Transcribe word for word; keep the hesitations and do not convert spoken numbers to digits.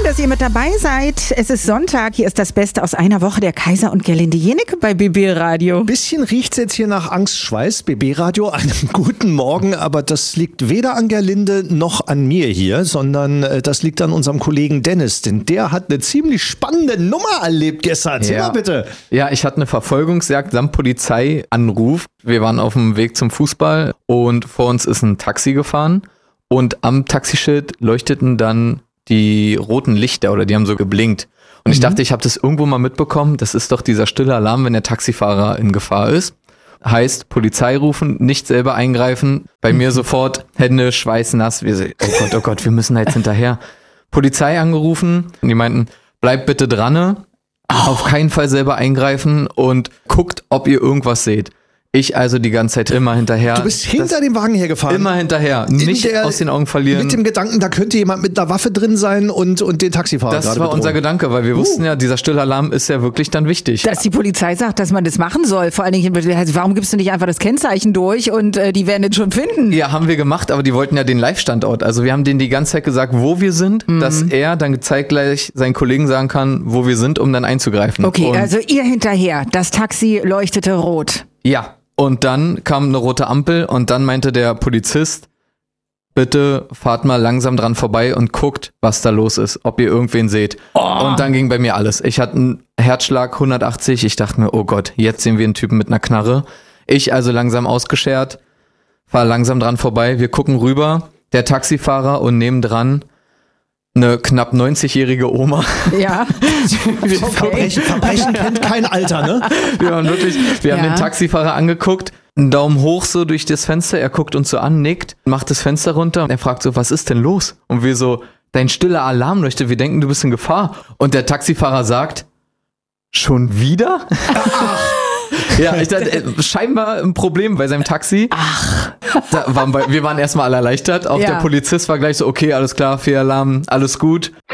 dass ihr mit dabei seid. Es ist Sonntag, hier ist das Beste aus einer Woche der Kaiser und Gerlinde Jenecke bei B B Radio. Ein bisschen riecht's jetzt hier nach Angstschweiß, B B Radio, einen guten Morgen, aber das liegt weder an Gerlinde noch an mir hier, sondern äh, das liegt an unserem Kollegen Dennis, denn der hat eine ziemlich spannende Nummer erlebt gestern. Erzähl Ja. mal bitte. Ja, ich hatte eine Verfolgungsjagd samt Polizeianruf. Wir waren auf dem Weg zum Fußball und vor uns ist ein Taxi gefahren und am Taxischild leuchteten dann die roten Lichter oder die haben so geblinkt. Und ich dachte, ich habe das irgendwo mal mitbekommen. Das ist doch dieser stille Alarm, wenn der Taxifahrer in Gefahr ist. Heißt, Polizei rufen, nicht selber eingreifen. Bei mir sofort Hände schweißnass. Wir so, oh Gott, oh Gott, wir müssen da jetzt hinterher. Polizei angerufen und die meinten, bleibt bitte dran, auf keinen Fall selber eingreifen und guckt, ob ihr irgendwas seht. Ich also die ganze Zeit immer hinterher. Du bist hinter das, dem Wagen hergefahren. Immer hinterher, nicht der, aus den Augen verlieren. Mit dem Gedanken, da könnte jemand mit einer Waffe drin sein und, und den Taxifahrer Das gerade war bedrohen. unser Gedanke, weil wir Uh. wussten ja, dieser Stillalarm ist ja wirklich dann wichtig. Dass die Polizei sagt, dass man das machen soll. Vor allen Dingen, also warum gibst du nicht einfach das Kennzeichen durch und äh, die werden es schon finden? Ja, haben wir gemacht, aber die wollten ja den Live-Standort. Also wir haben denen die ganze Zeit gesagt, wo wir sind, Mhm. dass er dann zeitgleich seinen Kollegen sagen kann, wo wir sind, um dann einzugreifen. Okay, und also ihr hinterher. Das Taxi leuchtete rot. Ja, und dann kam eine rote Ampel und dann meinte der Polizist, bitte fahrt mal langsam dran vorbei und guckt, was da los ist, ob ihr irgendwen seht. Oh. Und dann ging bei mir alles. Ich hatte einen Herzschlag hundertachtzig, ich dachte mir, oh Gott, jetzt sehen wir einen Typen mit einer Knarre. Ich also langsam ausgeschert, fahr langsam dran vorbei, wir gucken rüber, der Taxifahrer und nebendran eine knapp neunzigjährige Oma. Ja. Verbrechen, Verbrechen kennt kein Alter, ne? Wir haben wirklich, wir haben Ja. den Taxifahrer angeguckt, einen Daumen hoch so durch das Fenster, er guckt uns so an, nickt, macht das Fenster runter und er fragt so, was ist denn los? Und wir so, dein stiller Alarm leuchtet, wir denken, du bist in Gefahr. Und der Taxifahrer sagt, schon wieder? Ja, ich dachte, äh, scheinbar ein Problem bei seinem Taxi. Ach. Da waren wir, wir waren erstmal alle erleichtert. Auch Ja. der Polizist war gleich so, okay, alles klar, Fehlalarm, alles gut.